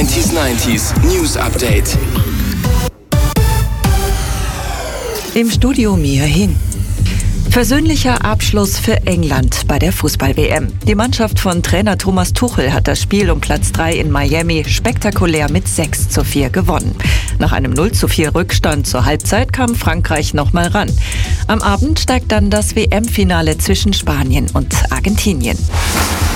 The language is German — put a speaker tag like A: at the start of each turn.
A: 90s News Update.
B: Im Studio Mia Hin. Versöhnlicher Abschluss für England bei der Fußball-WM. Die Mannschaft von Trainer Thomas Tuchel hat das Spiel um Platz 3 in Miami spektakulär mit 6:4 gewonnen. Nach einem 0:4 Rückstand zur Halbzeit kam Frankreich nochmal ran. Am Abend steigt dann das WM-Finale zwischen Spanien und Argentinien.